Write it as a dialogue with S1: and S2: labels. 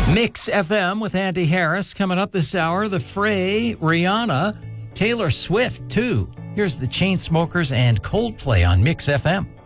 S1: Mix FM with Andy Harris. Coming up this hour, The Fray, Rihanna, Taylor Swift, too. Here's the Chainsmokers and Coldplay on Mix FM.